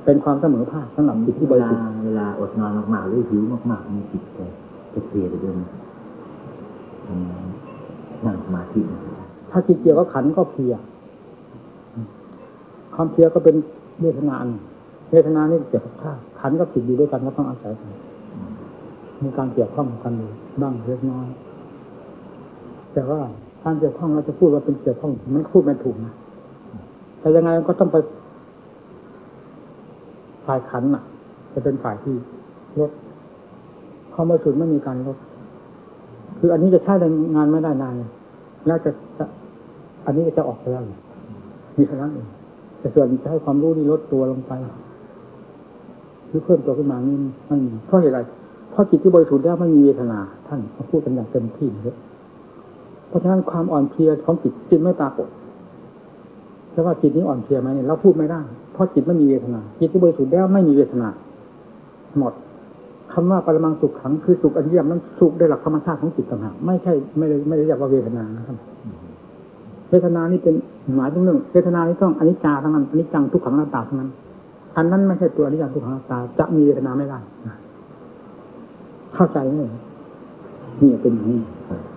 เป็นความเสมอภาคสำหรับจิตที่บริสุทธิ์เวลาอดนอนมากๆหรือหิวมากๆมีจิตจะเพลียไปด้วยนั่งสมาธิถ้าจิตเกี่ยวกับขันก็เพลียความเพลียก็เป็นเวทนาเวทนานี่เกี่ยวกับธาตุขันก็ติดอยู่ด้วยกันก็ต้องอาศัยกันมีการเกี่ยวข้องกันอยู่บ้างเล็กน้อยแต่ว่าการเกี่ยวข้องเราจะพูดว่าเป็นเกี่ยวข้องมันพูดไม่ถูกนะแต่ยังไงก็ต้องไปฝ่ายขันน่ะจะเป็นฝ่ายที่ลดความบริสุทธิ์ไม่มีการลดคืออันนี้จะใช้ในงานไม่ได้นานแล้วจะอันนี้จะออกไปแล้วมีเท่านั้นเองแต่ส่วนจะให้ความรู้นี่ลดตัวลงไปหรือเพิ่มตัวขึ้นมานี่มันเพราะอะไรเพราะจิตที่บริสุทธิ์แล้วไม่มีเวทนาท่านพูดกันอย่างเต็มที่เลยเพราะฉะนั้นความอ่อนเพลียของจิตจึงไม่ปรากฏแต่ว่าจิตนี้อ่อนเพลียไหมเราพูดไม่ได้เพราะจิตไม่มีเวทนาจิตที่บริสุทธิ์แล้วไม่มีเวทนาหมดคำว่าปรมังสุขขังคือสุขอันเยี่ยมนั้นสุขได้หลักธรรมชาติของจิตต่างหากไม่ใช่ไม่ได้เรียกว่าเวทนานะครับเวทนานี่เป็นหมายถึงเรื่องเวทนานี่ต้องอนิจจาทั้งนั้นอนิจจังทุกขังอนัตตาทั้งนั้นอันนั้นไม่ใช่ตัวอนิจจังทุกขังอนัตตาจะมีเวทนาไม่ได้เข้าใจไหมนี่เป็นอย่างนี้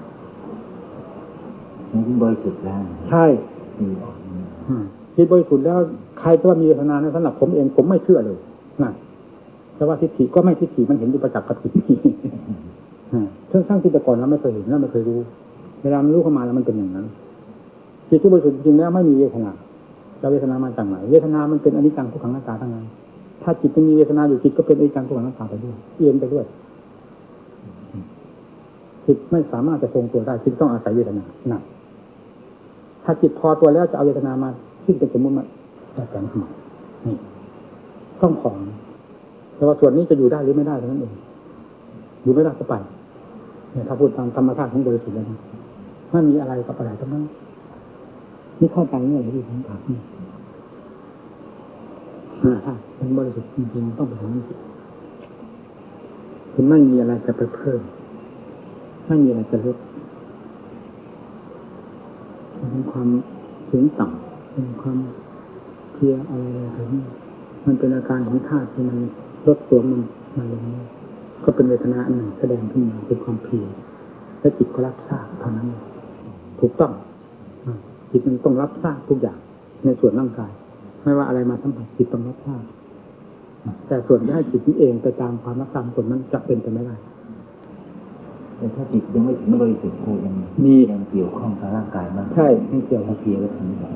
นี่บริสุทธิ์แล้วใช่จิตบริสุทธิ์แล้วใครจะว่ามีเวทนาสำหรับผมเองผมไม่เชื่อเลยนะแต่ว่าทิฏฐิก็ไม่ทิฏฐิมันเห็นอยู่ประจักษ์กับทิฏฐิทั้งที่แต่ก่อนเราไม่เคยเห็นเราไม่เคยรู้เวลามันรู้เข้ามาแล้วมันเป็นอย่างนั้นจิตที่บริสุทธิ์จริงแล้วไม่มีเวทนาจะเวทนามาจากไหนเวทนามันเป็นอนิจจังทุกขังอนัตตาทั้งนั้นถ้าจิตมันมีเวทนาอยู่จิตก็เป็นอนิจจังทุกขังอนัตตาไปด้วยเอียนไปด้วยจิตไม่สามารถจะทรงตัวได้จิตต้องอาศัยเวทนาหนักถ้าจิตพอตัวแล้วจะเอาเวทนามาซึ่งเป็นสมมติมาแต่กันทำไมนี่ต้องของแต่ว่าส่วนนี้จะอยู่ได้หรือไม่ได้เท่านั้นเองอยู่ไม่ได้ก็ไปเนี่ยถ้าพูดตามธรรมชาติของบริสุทธิ์แล้วไม่มีอะไรกับอะไรทั้งนั้นนี่เข้าใจเนี่ยที่ผมถามเป็นบริสุทธิ์จริงๆต้องเป็นอย่างนี้คือไม่มีอะไรจะไปเพิ่มไม่มีอะไรจะลดเป็นความสูงต่ำเป็นความเพลียอะไรแบบนี้มันเป็นอาการของธาตุที่มันลดตัวมันลงก็เป็นเวทนาอันหนึ่งแสดงขึ้นมาเป็นความเพลียและจิตก็รับทราบเท่านั้นถูกต้องจิตมันต้องรับทราบทุกอย่างในส่วนร่างกายไม่ว่าอะไรมาสัมผัสจิตต้องรับทราบแต่ส่วนที่ให้จิตนี้เองไปตามความรับทราบส่วนนั้นจะเป็นไปไม่ได้แต่ถ้าจิตยังไม่ถึงบริสุทธิ์ก็ยังเกี่ยวข้องกับร่างกายมันใช่ไม่เกี่ยวกับเพลียแล้วถึงไหน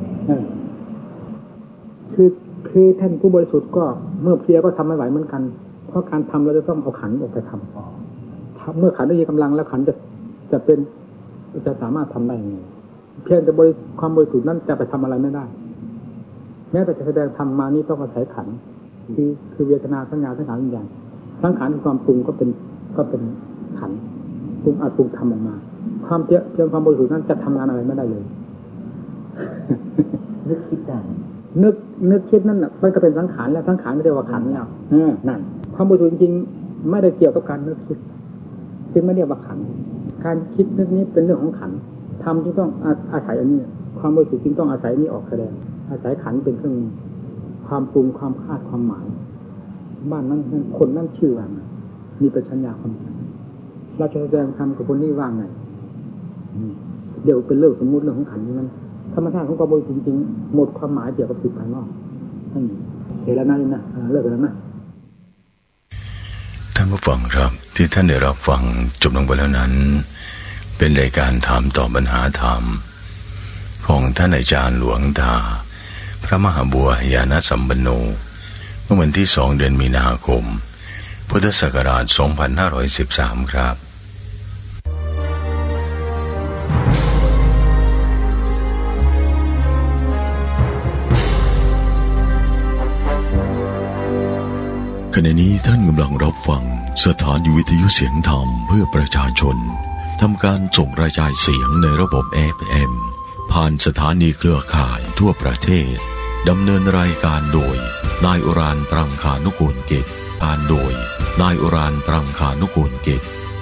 คือท่านผู้บริสุทธิ์ก็เมื่อเพลียก็ทำไม่ไหวเหมือนกันเพราะการทำเราจะต้องเอาขันออกไปทำเมื่อขันได้มีกำลังแล้วขันจะสามารถทำได้ไงเพียงแต่ความบริสุทธิ์นั้นจะไปทำอะไรไม่ได้แม้แต่จะแสดงธรรมมานี้ต้องอาศัยขันคือเวทนาสัญญาสังขารวิญญาณสังขารคือความปรุงก็เป็นขันปรุงปรุงทำออกมาความเพียงความบริสุทธิ์นั้นจะทำงานอะไรไม่ได้เลยนึกคิดได้นึกคิดนั่นน่ะมันก็เป็นสังขารแล้วสังขารไม่ได้ว่าขันแล้วนั่นความบริสุทธิ์จริงๆไม่ได้เกี่ยวกับการนึกคิดจึงไม่เรียกว่าขันการคิดนึกนี้เป็นเรื่องของขันทำจึงต้องอาศัยอันนี้ความบริสุทธิ์จึงต้องอาศัยนี้ออกแสดงอาศัยขันเป็นเครื่องความปรุงความคาดความหมายบ้านนั้นคนนั้นชื่อว่าไงมีเป็นสัญญาความหมายเราจะแสดงธรรมกับคนนี้ว่าไงเดี๋ยวเป็นเรื่องสมมุติเรื่องของขันนั้นธรรมชาติของความบริสุทธิ์จริงหมดความหมายเกี่ยวกับสิ่งภายนอกเห็นแล้วนะเลิกแล้วนะท่านผู้ฟังครับที่ท่านได้รับฟังจบลงไปแล้วนั้นเป็นรายการถามตอบปัญหาธรรมของท่านอาจารย์หลวงตาพระมหาบัวญาณสัมปันโนเมื่อวันที่2 เดือนมีนาคมพุทธศักราช 2513 ครับขณะนี้ท่านกำลังรับฟังสถานีวิทยุเสียงธรรมเพื่อประชาชนทำการส่งกระจายเสียงในระบบ FM ผ่านสถานีเครือข่ายทั่วประเทศดำเนินรายการโดยนายอุราน ปรังคานุกูลกิจโดยนายอุราน ปรังคานุกูลกิจ